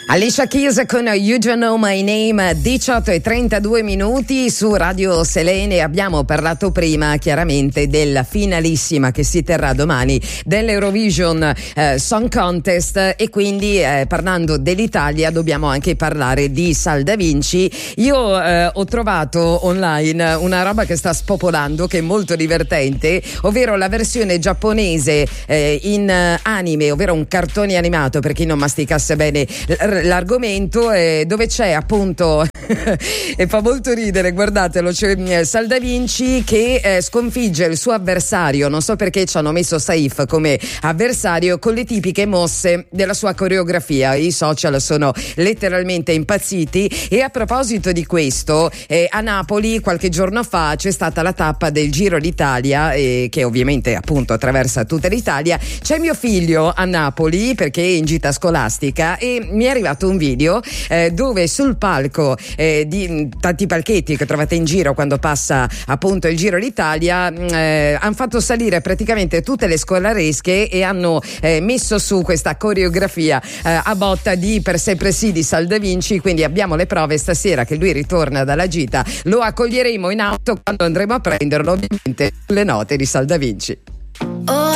Alicia Keys con You Don't Know My Name, 18:32 su Radio Selene. Abbiamo parlato prima chiaramente della finalissima che si terrà domani dell'Eurovision Song Contest, e quindi parlando dell'Italia dobbiamo anche parlare di Sal Da Vinci. Io ho trovato online una roba che sta spopolando, che è molto divertente, ovvero la versione giapponese in anime, ovvero un cartone animato per chi non masticasse bene l'argomento, dove c'è appunto e fa molto ridere, guardatelo, c'è Sal Da Vinci che sconfigge il suo avversario, non so perché ci hanno messo Saif come avversario, con le tipiche mosse della sua coreografia. I social sono letteralmente impazziti. E a proposito di questo, a Napoli qualche giorno fa c'è stata la tappa del Giro d'Italia, che ovviamente appunto attraversa tutta l'Italia. C'è mio figlio a Napoli perché è in gita scolastica e mi è arrivato un video dove sul palco di tanti palchetti che trovate in giro quando passa appunto il Giro d'Italia, hanno fatto salire praticamente tutte le scolaresche e hanno messo su questa coreografia a botta di Per sempre sì di Sal Da Vinci. Quindi abbiamo le prove stasera che lui ritorna dalla gita, lo accoglieremo in auto quando andremo a prenderlo, ovviamente sulle note di Sal Da Vinci. Oh,